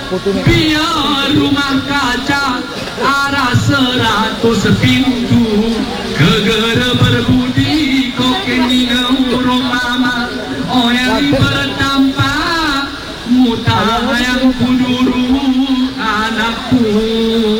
Biar rumah kaca arah 100 pintu, gegera berbudi koken ngurung mama. Oh yang bertampak muta yang kuduru anakku.